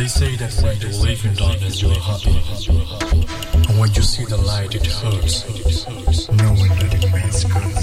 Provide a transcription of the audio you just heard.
They say that when you live in darkness, you are happy. And when you see the light, it hurts, knowing that it means good.